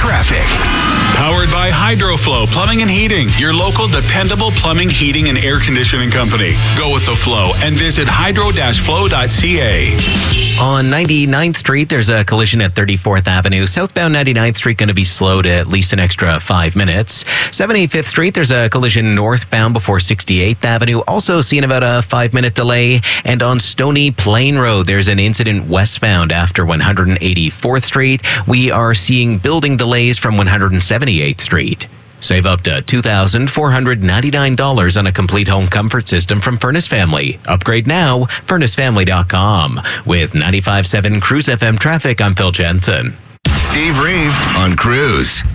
traffic. Powered by Hydroflow Plumbing and Heating, your local dependable plumbing, heating, and air conditioning company. Go with the flow and visit hydro-flow.ca. On 99th Street, there's a collision at 34th Avenue. Southbound 99th Street going to be slowed at least an extra 5 minutes. 75th Street, there's a collision northbound before 68th Avenue. Also seeing about a 5-minute delay. And on Stony Plain Road, there's an incident westbound after 184th Street. We are seeing building delays from 178th Street. Save up to $2,499 on a complete home comfort system from Furnace Family. Upgrade now, furnacefamily.com. With 95.7 Cruise FM traffic, I'm Phil Jensen. Steve Reeve on Cruise.